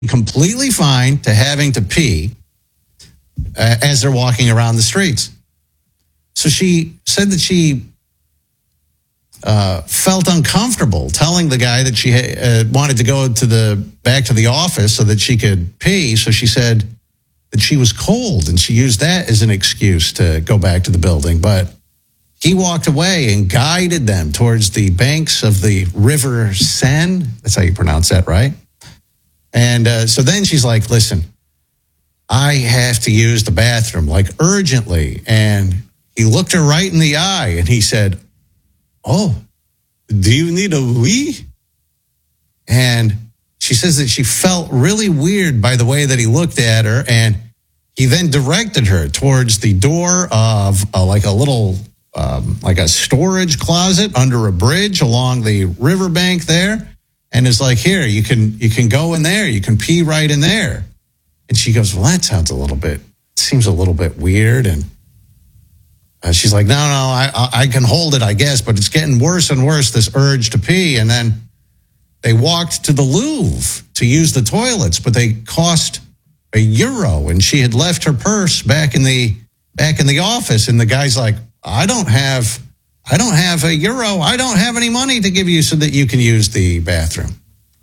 completely fine to having to pee as they're walking around the streets. So she said that she felt uncomfortable telling the guy that she wanted to go back to the office so that she could pee. So she said that she was cold, and she used that as an excuse to go back to the building. But he walked away and guided them towards the banks of the River Seine. That's how you pronounce that, right? And so then she's like, listen, I have to use the bathroom, like urgently. And he looked her right in the eye and he said, oh, do you need a wee? And she says that she felt really weird by the way that he looked at her. And he then directed her towards the door of like a little, like a storage closet under a bridge along the riverbank there. And is like, here, you can go in there. You can pee right in there. And she goes, well, that seems a little bit weird. And she's like, no, I can hold it, I guess, but it's getting worse and worse, this urge to pee. And then they walked to the Louvre to use the toilets, but they cost €1. And she had left her purse back in the office. And the guy's like, I don't have €1. I don't have any money to give you so that you can use the bathroom.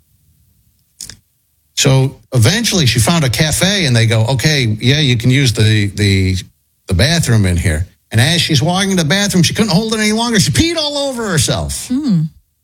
So eventually she found a cafe and they go, okay, yeah, you can use the bathroom in here. And as she's walking to the bathroom, she couldn't hold it any longer. She peed all over herself. Now,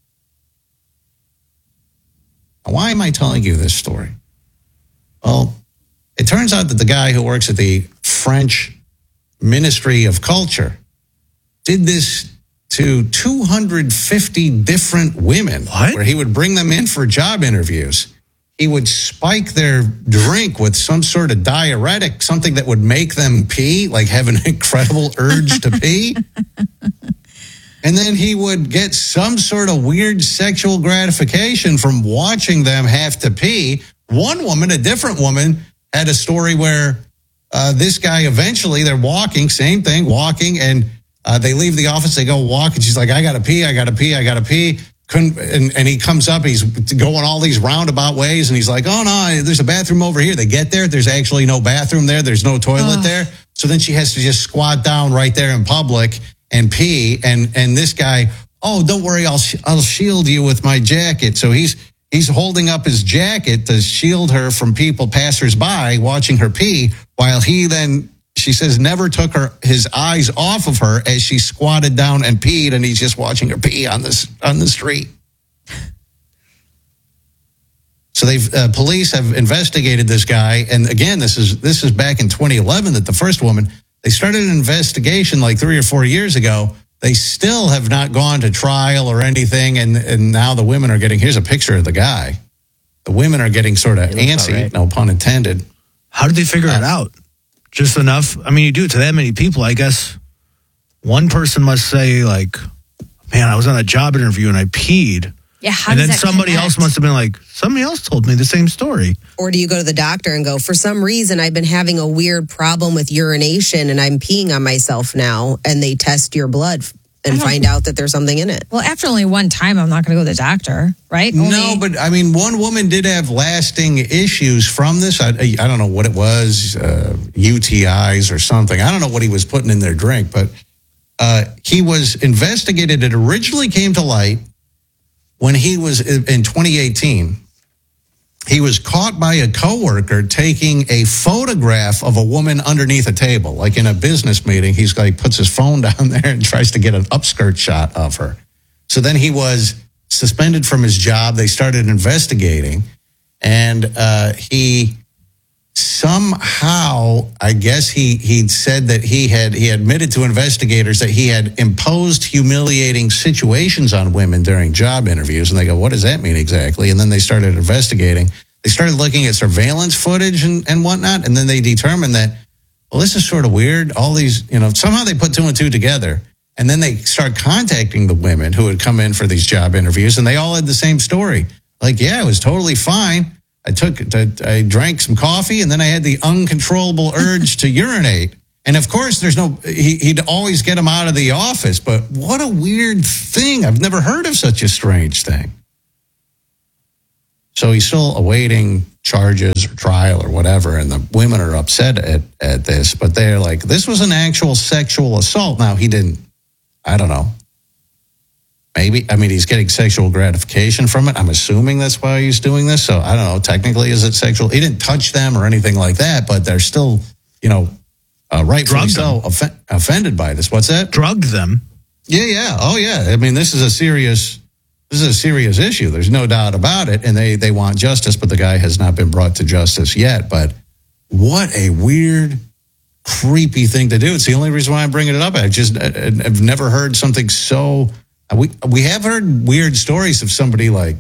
why am I telling you this story? Well, it turns out that the guy who works at the French Ministry of Culture did this to 250 different women. What? Where he would bring them in for job interviews. He would spike their drink with some sort of diuretic, something that would make them pee, like have an incredible urge to pee. And then he would get some sort of weird sexual gratification from watching them have to pee. One woman, a different woman, had a story where this guy eventually, they're walking, same thing, walking, and they leave the office, they go walk, and she's like, I got to pee. And he comes up, he's going all these roundabout ways, and he's like, oh, no, there's a bathroom over here. They get there, there's actually no bathroom there. There's no toilet there. So then she has to just squat down right there in public and pee. And this guy, oh, don't worry, I'll shield you with my jacket. So he's holding up his jacket to shield her from people, passersby, watching her pee, while he then, she says, never took his eyes off of her as she squatted down and peed, and he's just watching her pee on the street. So police have investigated this guy, and again, this is back in 2011 that the first woman, they started an investigation like 3 or 4 years ago. They still have not gone to trial or anything, and now the women are getting, here's a picture of the guy. The women are getting sort of antsy, right. No pun intended. How did they figure it out? Just enough? I mean, you do it to that many people, I guess. One person must say, like, man, I was on a job interview and I peed. Yeah, how and does then that somebody connect? else must have been like, somebody else told me the same story. Or do you go to the doctor and go, for some reason, I've been having a weird problem with urination and I'm peeing on myself now, and they test your blood and find out that there's something in it. Well, after only one time, I'm not going to go to the doctor, right? No, but I mean, one woman did have lasting issues from this. I don't know what it was, UTIs or something. I don't know what he was putting in their drink, but he was investigated. It originally came to light when he was in 2018. He was caught by a coworker taking a photograph of a woman underneath a table, like in a business meeting. He's like puts his phone down there and tries to get an upskirt shot of her. So then he was suspended from his job. They started investigating, and he somehow, I guess he said that he admitted to investigators that he had imposed humiliating situations on women during job interviews. And they go, what does that mean exactly? And then they started investigating. They started looking at surveillance footage and whatnot. And then they determined that, well, this is sort of weird. All these, somehow they put 2 and 2 together. And then they start contacting the women who had come in for these job interviews. And they all had the same story. Like, yeah, it was totally fine. I drank some coffee, and then I had the uncontrollable urge to urinate. And of course, he'd always get him out of the office. But what a weird thing. I've never heard of such a strange thing. So he's still awaiting charges or trial or whatever. And the women are upset at this, but they're like, this was an actual sexual assault. Now, he didn't, I don't know. Maybe, I mean, he's getting sexual gratification from it. I'm assuming that's why he's doing this. So I don't know. Technically, is it sexual? He didn't touch them or anything like that, but they're still, rightfully so offended by this. What's that? Drugged them. Yeah. Oh, yeah. I mean, this is a serious issue. There's no doubt about it. And they want justice, but the guy has not been brought to justice yet. But what a weird, creepy thing to do. It's the only reason why I'm bringing it up. I've never heard something so... We have heard weird stories of somebody like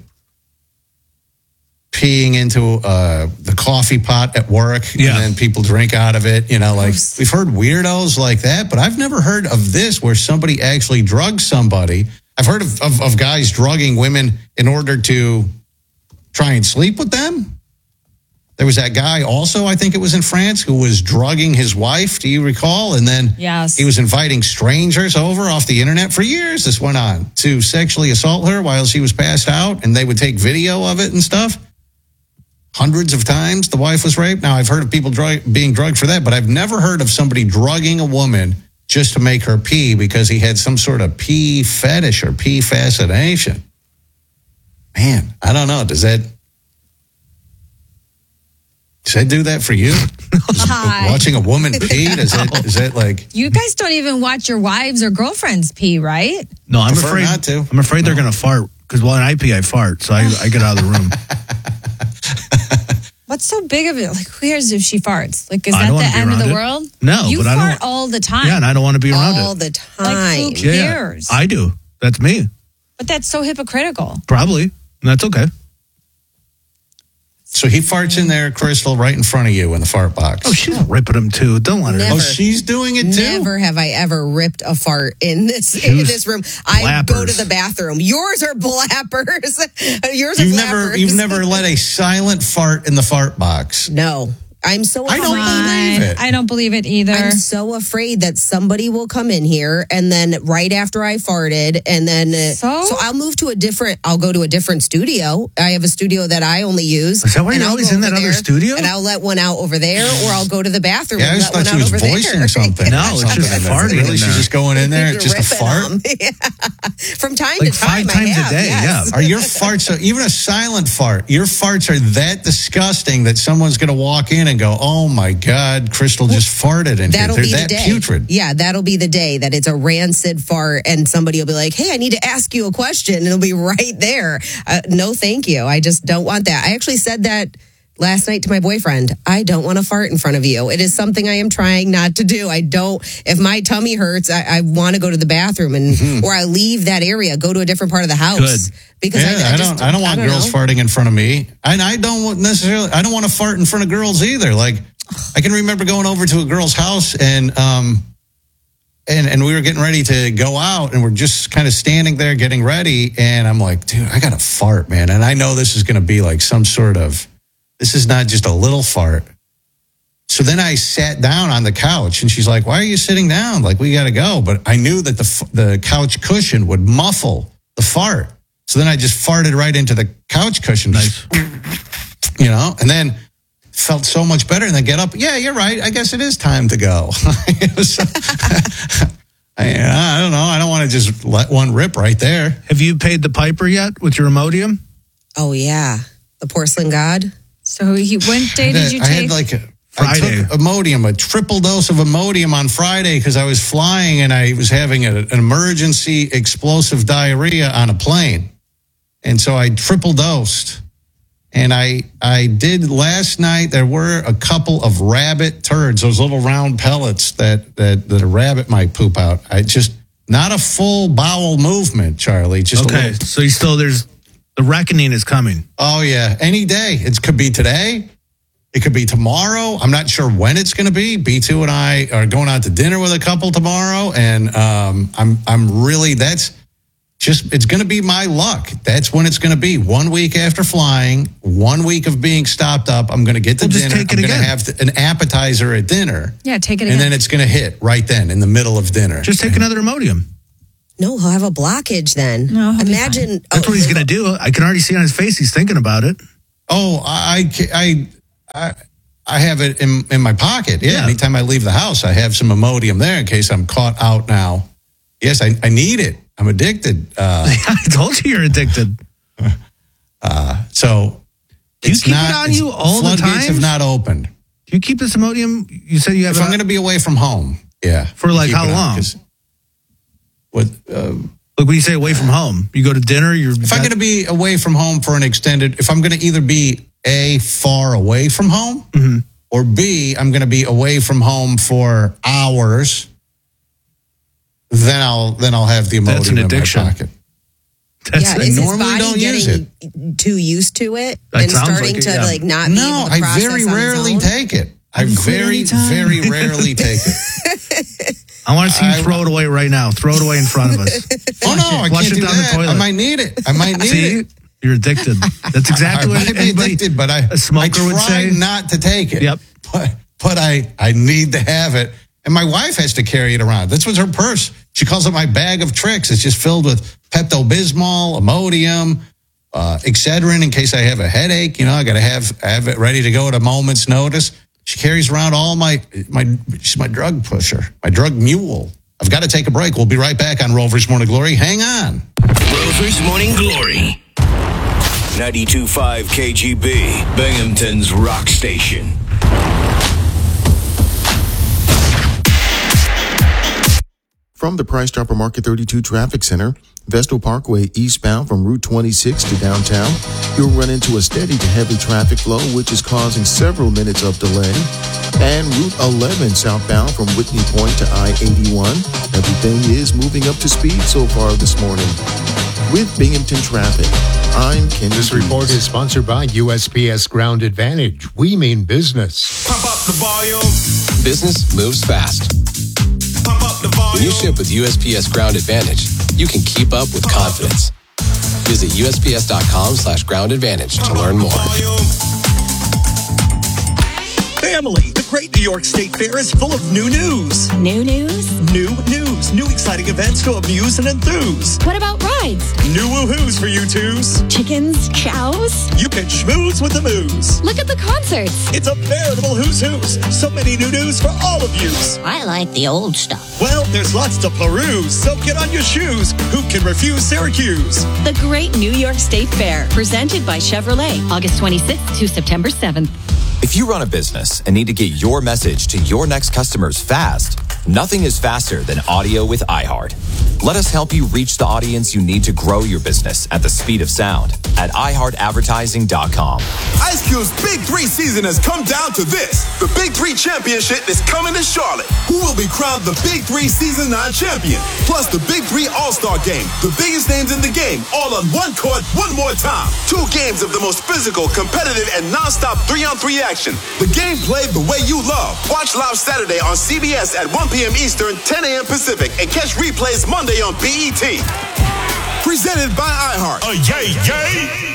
peeing into the coffee pot at work and then people drink out of it. We've heard weirdos like that, but I've never heard of this where somebody actually drugs somebody. I've heard of guys drugging women in order to try and sleep with them. There was that guy also, I think it was in France, who was drugging his wife. Do you recall? And then he was inviting strangers over off the internet for years. This went on to sexually assault her while she was passed out. And they would take video of it and stuff. Hundreds of times the wife was raped. Now, I've heard of people being drugged for that, but I've never heard of somebody drugging a woman just to make her pee because he had some sort of pee fetish or pee fascination. Man, I don't know. Does that do that for you? Watching a woman pee? Is that like... You guys don't even watch your wives or girlfriends pee, right? No, I'm Prefer afraid not to. I'm afraid they're going to fart because when I pee, I fart. So I get out of the room. What's so big of it? Like, who cares if she farts? Like, is I that don't the wanna be end of around the it. world? No, you but I don't fart all the time. Yeah, and I don't want to be around all it. the time. Like, who cares? I do. That's me. But that's so hypocritical. Probably. And that's okay. So he farts in there, Crystal, right in front of you in the fart box. Oh, she's ripping him too. Don't let her. Never. Oh, she's doing it too? Never have I ever ripped a fart in this room. I go to the bathroom. Yours are blappers. Yours are blappers. You've never let a silent fart in the fart box. No. I'm so afraid. I don't believe it. I don't believe it either. I'm so afraid that somebody will come in here and then right after I farted and then so I'll move to I'll go to a different studio. I have a studio that I only use. Is that why you're always in that other studio? And I'll let one out over there or I'll go to the bathroom Yeah, I and just let thought one she out was over voicing there. something. No, it's just farting Really? in She's there. just going in there, You're just a fart? ripping them. Yeah. From time Like to time, 5 times I have, a day, yes. Are your farts, even a silent fart, your farts are that disgusting that someone's going to walk in and go, oh my God, Crystal just farted in here. That'll They're be that the day. putrid. Yeah, that'll be the day that it's a rancid fart and somebody will be like, hey, I need to ask you a question. And it'll be right there. No, thank you. I just don't want that. I actually said that last night to my boyfriend. I don't want to fart in front of you. It is something I am trying not to do. If my tummy hurts, I want to go to the bathroom or I leave that area, go to a different part of the house. Good. Because I don't want girls farting in front of me. And I don't want to fart in front of girls either. Like, I can remember going over to a girl's house and we were getting ready to go out and we're just kind of standing there getting ready. And I'm like, dude, I got to fart, man. And I know this is going to be like this is not just a little fart. So then I sat down on the couch and she's like, why are you sitting down? Like, we got to go. But I knew that the couch cushion would muffle the fart. So then I just farted right into the couch cushion. Nice. And then felt so much better and then get up. Yeah, you're right. I guess it is time to go. I don't know. I don't want to just let one rip right there. Have you paid the piper yet with your Imodium? Oh, yeah. The porcelain god. So what day did you I take? had Friday. I took Imodium, a triple dose of Imodium on Friday because I was flying and I was having an emergency explosive diarrhea on a plane. And so I triple dosed. And I did last night. There were a couple of rabbit turds, those little round pellets that a rabbit might poop out. Not a full bowel movement, Charlie. Just Okay, so there's the reckoning is coming. Oh yeah, any day. It could be today. It could be tomorrow. I'm not sure when it's going to be. B2 and I are going out to dinner with a couple tomorrow, and it's going to be my luck. That's when it's going to be. 1 week after flying, 1 week of being stopped up. I'm going to get to dinner. I'm going to have an appetizer at dinner. Yeah, take it again. And then it's going to hit right then in the middle of dinner. Just take another Imodium. No, he'll have a blockage then. No, he'll be imagine. That's what he's going to do. I can already see on his face he's thinking about it. Oh, I have it in my pocket. Yeah, anytime I leave the house, I have some Imodium there in case I'm caught out now. Yes, I need it. I'm addicted. I told you you're addicted. So do you keep it on you all the time? Floodgates have not opened. Do you keep this Imodium? You said you have. If I'm going to be away from home, yeah. For like how long? Like when you say away from home, you go to dinner. If I'm going to be away from home for an extended, if I'm going to either be A, far away from home, or B, I'm going to be away from home for hours, then I'll have the Imodium in my pocket. Is his normally body don't use getting too used to it That and sounds starting like it, to yeah. like not be able to process I very on rarely his own? take it. I very rarely take it. I want to see you throw it away right now. Throw it away in front of us. Oh, no, I Flush can't it do down the that. toilet. I might need it. I might need See, it. you're addicted. That's exactly I what might be anybody, addicted, but a smoker I would try say. not to take it. Yep. But I need to have it. And my wife has to carry it around. That's what's her purse. She calls it my bag of tricks. It's just filled with Pepto-Bismol, Imodium, Excedrin in case I have a headache. I got to have it ready to go at a moment's notice. She carries around all she's my drug pusher, my drug mule. I've got to take a break. We'll be right back on Rover's Morning Glory. Hang on. Rover's Morning Glory. 92.5 KGB, Binghamton's rock station. From the Price Chopper Market 32 Traffic Center, Vestal Parkway eastbound from Route 26 to downtown, you'll run into a steady to heavy traffic flow, which is causing several minutes of delay. And Route 11 southbound from Whitney Point to I-81, everything is moving up to speed so far this morning. With Binghamton Traffic, I'm Ken. This report is sponsored by USPS Ground Advantage. We mean business. Pump up the volume. Business moves fast. Pump up the volume. When you ship with USPS Ground Advantage, you can keep up with confidence. Visit USPS.com/Ground Advantage to learn more. Family, the Great New York State Fair is full of new news. New news? New news. New exciting events to amuse and enthuse. What about rides? New woohoos for you twos. Chickens? Chows? You can schmooze with the moose. Look at the concerts. It's a veritable who's who's. So many new news for all of yous. I like the old stuff. Well, there's lots to peruse, so get on your shoes. Who can refuse Syracuse? The Great New York State Fair, presented by Chevrolet, August 26th to September 7th. If you run a business and need to get your message to your next customers fast, nothing is faster than audio with iHeart. Let us help you reach the audience you need to grow your business at the speed of sound at iHeartAdvertising.com. Ice Cube's Big 3 season has come down to this. The Big 3 Championship is coming to Charlotte. Who will be crowned the Big 3 Season 9 champion? Plus the Big 3 All-Star Game. The biggest names in the game, all on one court, one more time. 2 games of the most physical, competitive, and non-stop 3-on-3 action. The game played the way you love. Watch live Saturday on CBS at 1 p.m. Eastern, 10 a.m. Pacific, and catch replays Monday on BET. Presented by iHeart. Yay, yay!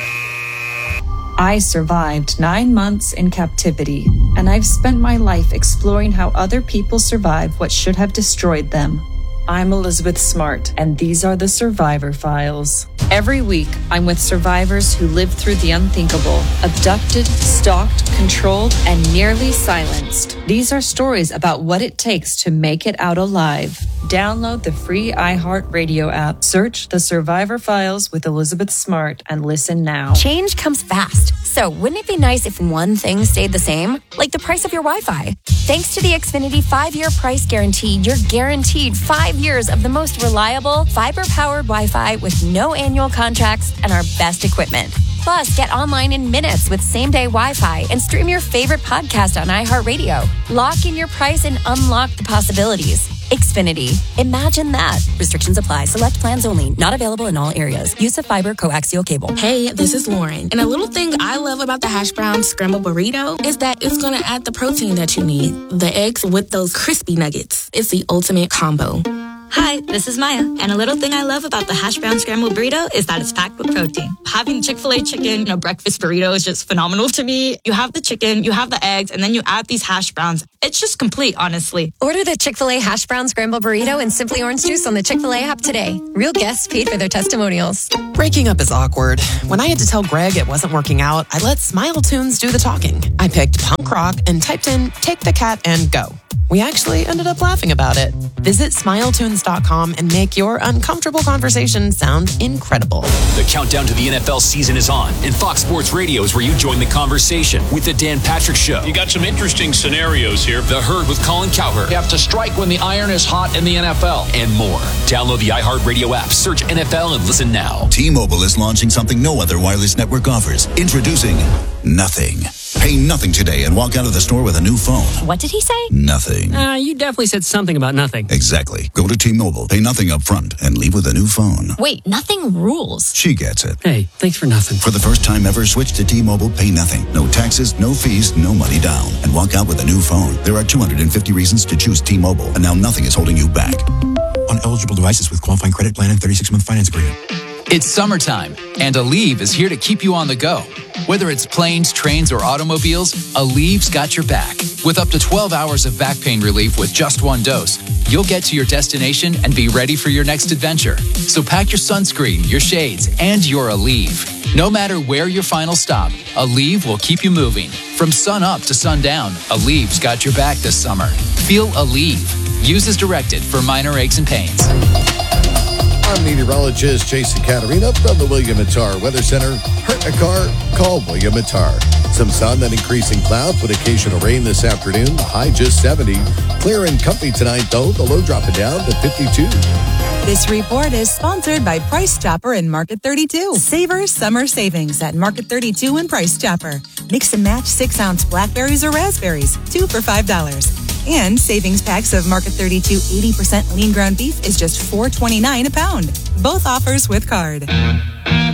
I survived 9 months in captivity, and I've spent my life exploring how other people survive what should have destroyed them. I'm Elizabeth Smart, and these are the Survivor Files. Every week, I'm with survivors who lived through the unthinkable, abducted, stalked, controlled, and nearly silenced. These are stories about what it takes to make it out alive. Download the free iHeartRadio app, search The Survivor Files with Elizabeth Smart, and listen now. Change comes fast, so wouldn't it be nice if one thing stayed the same? Like the price of your Wi-Fi. Thanks to the Xfinity 5-year price guarantee, you're guaranteed 5 years of the most reliable, fiber-powered Wi-Fi with no annual contracts and our best equipment. Plus, get online in minutes with same-day Wi-Fi and stream your favorite podcast on iHeartRadio. Lock in your price and unlock the possibilities. Xfinity. Imagine that. Restrictions apply. Select plans only. Not available in all areas. Use of fiber coaxial cable. Hey, this is Lauren. And a little thing I love about the hash brown scramble burrito is that it's going to add the protein that you need. The eggs with those crispy nuggets. It's the ultimate combo. Hi, this is Maya, and a little thing I love about the hash brown scrambled burrito is that it's packed with protein. Having Chick-fil-A chicken, breakfast burrito is just phenomenal to me. You have the chicken, you have the eggs, and then you add these hash browns. It's just complete, honestly. Order the Chick-fil-A hash brown scrambled burrito and Simply Orange Juice on the Chick-fil-A app today. Real guests paid for their testimonials. Breaking up is awkward. When I had to tell Greg it wasn't working out, I let Smile Tunes do the talking. I picked punk rock and typed in Take the Cat and Go. We actually ended up laughing about it. Visit smiletunes.com and make your uncomfortable conversation sound incredible. The countdown to the NFL season is on, and Fox Sports Radio is where you join the conversation with the Dan Patrick Show. You got some interesting scenarios here. The Herd with Colin Cowherd. You have to strike when the iron is hot in the NFL. And more. Download the iHeartRadio app, search NFL, and listen now. T-Mobile is launching something no other wireless network offers. Introducing Nothing. Pay nothing today and walk out of the store with a new phone. What did he say? Nothing. You definitely said something about nothing. Exactly. Go to T-Mobile, pay nothing up front, and leave with a new phone. Wait, nothing rules. She gets it. Hey, thanks for nothing. For the first time ever, switch to T-Mobile, pay nothing. No taxes, no fees, no money down. And walk out with a new phone. There are 250 reasons to choose T-Mobile, and now nothing is holding you back. On eligible devices with qualifying credit plan and 36-month finance agreement. It's summertime, and Aleve is here to keep you on the go. Whether it's planes, trains, or automobiles, Aleve's got your back. With up to 12 hours of back pain relief with just one dose, you'll get to your destination and be ready for your next adventure. So pack your sunscreen, your shades, and your Aleve. No matter where your final stop, Aleve will keep you moving. From sun up to sundown, Aleve's got your back this summer. Feel Aleve. Use as directed for minor aches and pains. I'm meteorologist Jason Caterina from the William Attar Weather Center. Hurt a car? Call William Attar. Some sun, then increasing clouds with occasional rain this afternoon. The high just 70. Clear and comfy tonight, though. The low dropping down to 52. This report is sponsored by Price Chopper and Market 32. Savor summer savings at Market 32 and Price Chopper. Mix and match 6-ounce blackberries or raspberries, 2 for $5. And savings packs of Market 32 80% lean ground beef is just $4.29 a pound. Both offers with card.